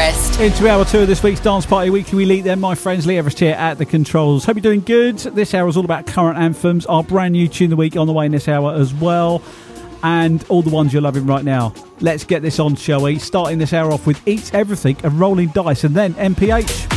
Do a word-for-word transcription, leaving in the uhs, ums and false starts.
Everest. Into hour two of this week's Dance Party Weekly Elite then, my friends. Lee Everest here at the controls. Hope you're doing good. This hour is all about current anthems. Our brand new tune of the week on the way in this hour as well. And all the ones you're loving right now. Let's get this on, shall we? Starting this hour off with Eat Everything and Rolling Dice, and then M P H.